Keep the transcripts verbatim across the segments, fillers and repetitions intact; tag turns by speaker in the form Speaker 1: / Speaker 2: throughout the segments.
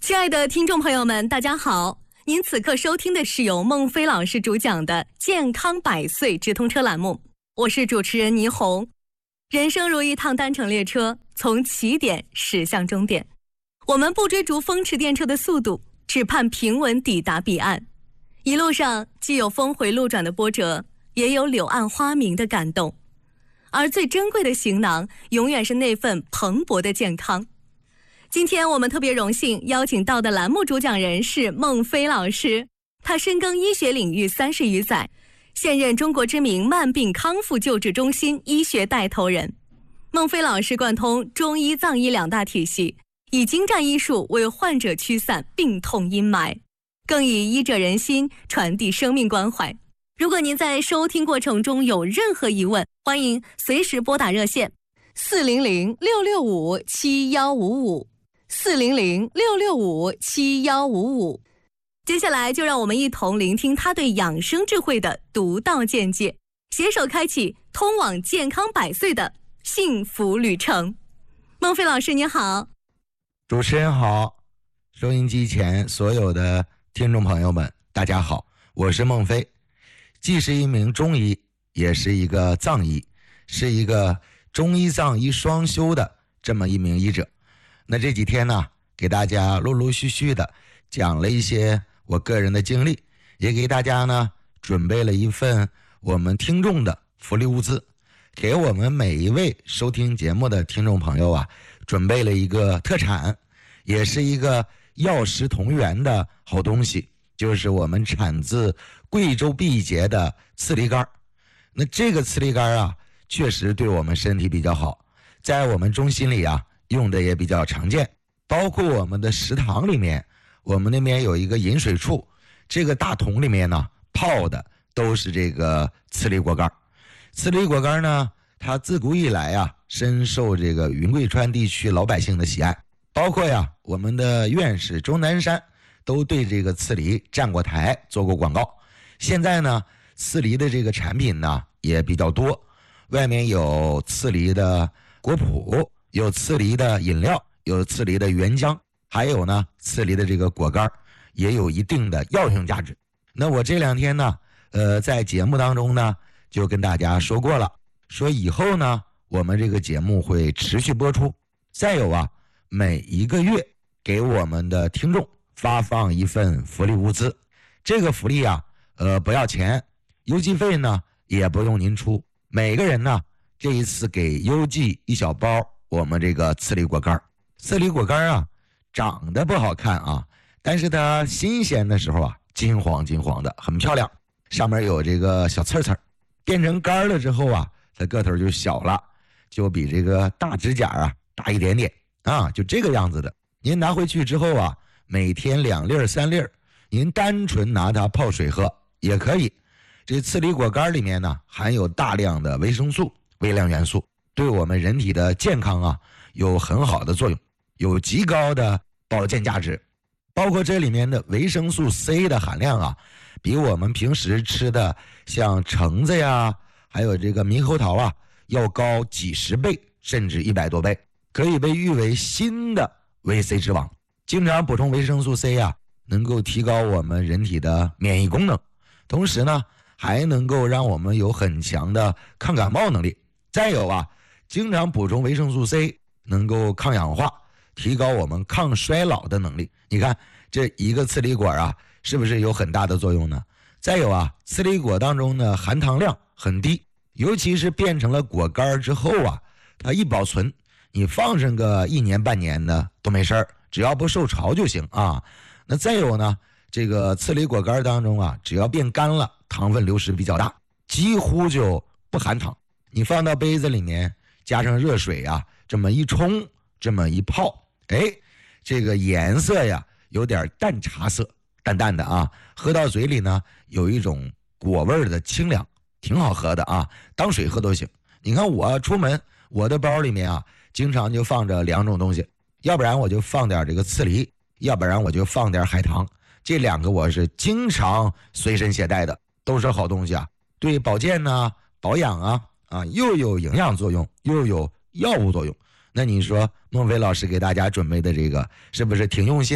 Speaker 1: 亲爱的听众朋友们，大家好！您此刻收听的是由孟非老师主讲的《健康百岁直通车》栏目，我是主持人倪虹。人生如一趟单程列车，从起点驶向终点。我们不追逐风驰电掣的速度，只盼平稳抵达彼岸。一路上既有峰回路转的波折，也有柳暗花明的感动。而最珍贵的行囊，永远是那份蓬勃的健康。今天我们特别荣幸邀请到的栏目主讲人是孟非老师，他深耕医学领域三十余载，现任中国知名慢病康复救治中心医学带头人。孟非老师贯通中医藏医两大体系，以精湛医术为患者驱散病痛阴霾，更以医者仁心传递生命关怀。如果您在收听过程中有任何疑问，欢迎随时拨打热线四零零六六五七幺五五四零零六六五七幺五五。接下来就让我们一同聆听他对养生智慧的独到见解，携手开启通往健康百岁的幸福旅程。孟非老师您好。
Speaker 2: 主持人好，收音机前所有的听众朋友们大家好，我是孟非，既是一名中医，也是一个藏医，是一个中医藏医双修的这么一名医者。那这几天呢，给大家陆陆续续的讲了一些我个人的经历，也给大家呢准备了一份我们听众的福利物资，给我们每一位收听节目的听众朋友啊，准备了一个特产，也是一个药食同源的好东西，就是我们产自贵州毕节的刺梨干。那这个刺梨干啊，确实对我们身体比较好，在我们中心里啊用的也比较常见，包括我们的食堂里面，我们那边有一个饮水处，这个大桶里面呢泡的都是这个刺梨果干。刺梨果干呢，它自古以来啊深受这个云贵川地区老百姓的喜爱，包括呀我们的院士钟南山都对这个刺梨站过台做过广告。现在呢刺梨的这个产品呢也比较多，外面有刺梨的果脯，有刺梨的饮料，有刺梨的原浆，还有呢刺梨的这个果干，也有一定的药用价值。那我这两天呢呃，在节目当中呢就跟大家说过了，说以后呢我们这个节目会持续播出。再有啊，每一个月给我们的听众发放一份福利物资，这个福利啊呃不要钱，邮寄费呢也不用您出，每个人呢这一次给邮寄一小包我们这个刺梨果干。刺梨果干啊长得不好看啊，但是它新鲜的时候啊金黄金黄的，很漂亮，上面有这个小刺刺，变成干了之后啊它个头就小了，就比这个大指甲啊大一点点啊，就这个样子的。您拿回去之后啊，每天两粒三粒，您单纯拿它泡水喝也可以。这刺梨果干里面呢含有大量的维生素、微量元素，对我们人体的健康啊有很好的作用，有极高的保健价值。包括这里面的维生素 C 的含量啊，比我们平时吃的像橙子呀，还有这个猕猴桃啊要高几十倍，甚至一百多倍，可以被誉为新的维 C 之王。经常补充维生素 C 啊，能够提高我们人体的免疫功能，同时呢还能够让我们有很强的抗感冒能力。再有啊，经常补充维生素 C 能够抗氧化，提高我们抗衰老的能力。你看这一个刺梨果啊是不是有很大的作用呢？再有啊，刺梨果当中呢含糖量很低，尤其是变成了果干之后啊，它一保存你放上个一年半年的都没事儿，只要不受潮就行啊。那再有呢，这个刺梨果干当中啊，只要变干了，糖分流失比较大，几乎就不含糖。你放到杯子里面，加上热水啊，这么一冲，这么一泡，哎，这个颜色呀有点淡茶色，淡淡的啊，喝到嘴里呢有一种果味的清凉，挺好喝的啊，当水喝都行。你看我出门，我的包里面啊经常就放着两种东西，要不然我就放点这个刺梨，要不然我就放点海棠，这两个我是经常随身携带的，都是好东西啊，对保健啊保养啊啊又有营养作用又有药物作用。那你说孟非老师给大家准备的这个是不是挺用心呢？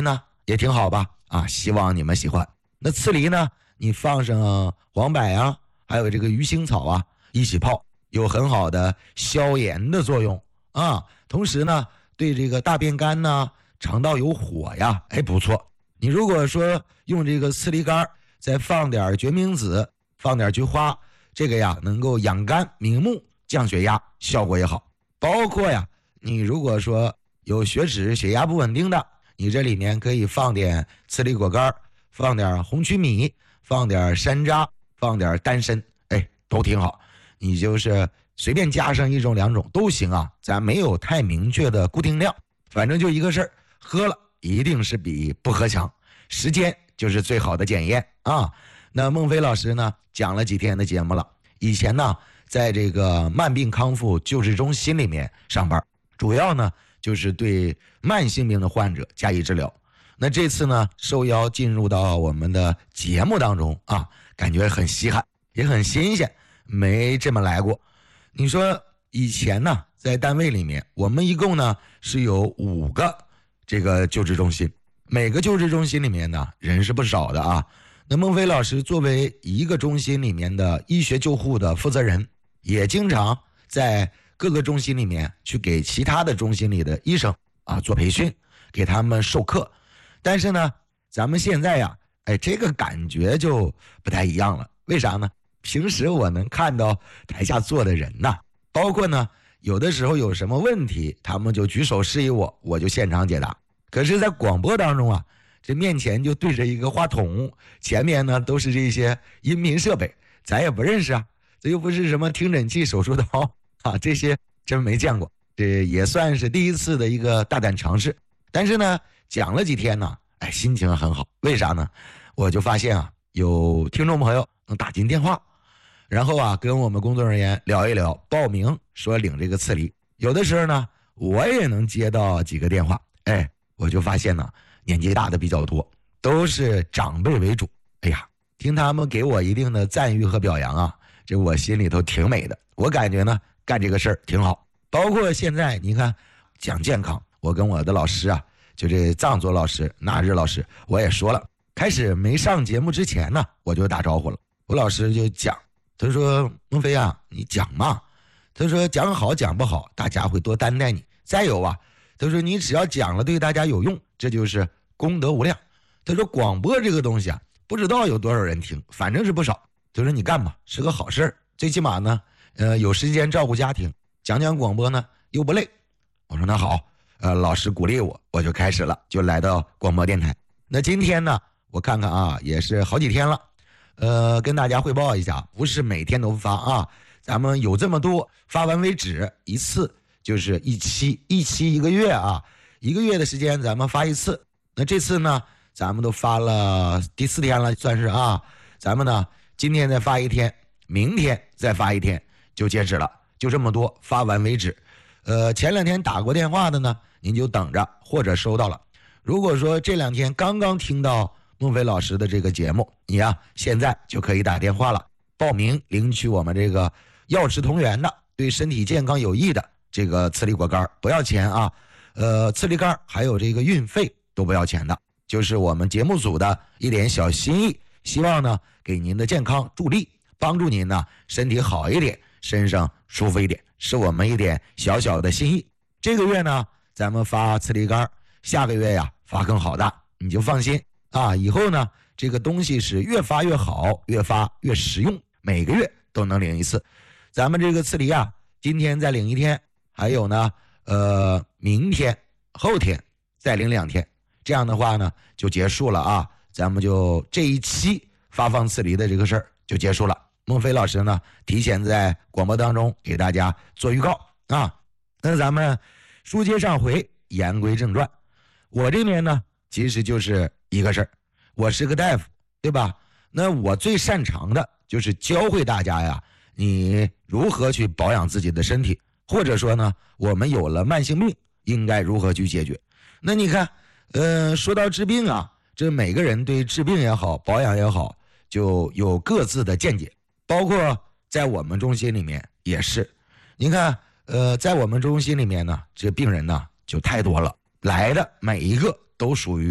Speaker 2: 也挺好吧？啊，希望你们喜欢。那刺梨呢，你放上黄柏啊，还有这个鱼腥草啊，一起泡，有很好的消炎的作用啊。同时呢，对这个大便干呐、肠道有火呀，哎，不错。你如果说用这个刺梨干，再放点决明子，放点菊花，这个呀能够养肝明目、降血压，效果也好。包括呀，你如果说有血脂、血压不稳定的，你这里面可以放点刺梨果干，放点红曲米，放点山楂，放点丹参，哎，都挺好。你就是随便加上一种两种都行啊，咱没有太明确的固定量，反正就一个事儿，喝了一定是比不喝强，时间就是最好的检验啊。那孟非老师呢讲了几天的节目了，以前呢在这个慢病康复救治中心里面上班，主要呢就是对慢性病的患者加以治疗。那这次呢受邀进入到我们的节目当中啊，感觉很稀罕也很新鲜，没这么来过。你说以前呢在单位里面，我们一共呢是有五个这个救治中心，每个救治中心里面呢人是不少的啊。那孟非老师作为一个中心里面的医学救护的负责人，也经常在各个中心里面去给其他的中心里的医生啊做培训，给他们授课。但是呢咱们现在呀，哎，这个感觉就不太一样了。为啥呢？平时我能看到台下坐的人呐，包括呢有的时候有什么问题，他们就举手示意我，我就现场解答。可是在广播当中啊，这面前就对着一个话筒，前面呢都是这些音频设备，咱也不认识啊，这又不是什么听诊器、手术刀啊，这些真没见过，这也算是第一次的一个大胆尝试。但是呢讲了几天呢，哎，心情很好。为啥呢？我就发现啊，有听众朋友能打进电话，然后啊跟我们工作人员聊一聊，报名说领这个刺梨。有的时候呢我也能接到几个电话，哎，我就发现呢年纪大的比较多，都是长辈为主。哎呀，听他们给我一定的赞誉和表扬啊，这我心里头挺美的。我感觉呢干这个事儿挺好。包括现在你看讲健康，我跟我的老师啊，就这藏族老师纳日老师，我也说了，开始没上节目之前呢我就打招呼了。我老师就讲，他说孟非啊，你讲嘛，他说讲好讲不好大家会多担待你，再有啊，他说你只要讲了对大家有用，这就是功德无量。他说广播这个东西啊，不知道有多少人听，反正是不少。他说你干吧，是个好事儿，最起码呢呃，有时间照顾家庭，讲讲广播呢又不累。我说那好，呃，老师鼓励我，我就开始了，就来到广播电台。那今天呢我看看啊，也是好几天了，呃，跟大家汇报一下，不是每天都发啊，咱们有这么多，发完为止，一次就是一期，一期一个月啊，一个月的时间咱们发一次。那这次呢咱们都发了第四天了，算是啊，咱们呢今天再发一天，明天再发一天就截止了，就这么多，发完为止。呃，前两天打过电话的呢您就等着，或者收到了。如果说这两天刚刚听到孟非老师的这个节目，你啊现在就可以打电话了，报名领取我们这个药食同源的对身体健康有益的这个刺梨果干，不要钱啊。呃，刺梨干还有这个运费都不要钱的，就是我们节目组的一点小心意，希望呢给您的健康助力，帮助您呢身体好一点，身上舒服一点，是我们一点小小的心意。这个月呢咱们发刺梨干，下个月呀发更好的，你就放心啊。以后呢这个东西是越发越好，越发越实用，每个月都能领一次。咱们这个刺梨啊，今天再领一天，还有呢呃明天后天再领两天，这样的话呢就结束了啊。咱们就这一期发放刺梨的这个事儿就结束了。孟非老师呢提前在广播当中给大家做预告啊。那咱们书接上回，言归正传，我这边呢其实就是一个事儿，我是个大夫，对吧？那我最擅长的就是教会大家呀，你如何去保养自己的身体，或者说呢我们有了慢性病应该如何去解决。那你看呃，说到治病啊，这每个人对治病也好，保养也好，就有各自的见解，包括在我们中心里面也是。你看呃，在我们中心里面呢，这病人呢就太多了，来的每一个都属于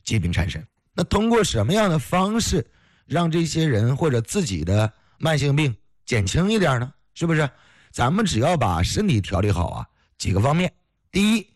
Speaker 2: 疾病缠身。那通过什么样的方式让这些人或者自己的慢性病减轻一点呢？是不是？咱们只要把身体调理好啊，几个方面。第一，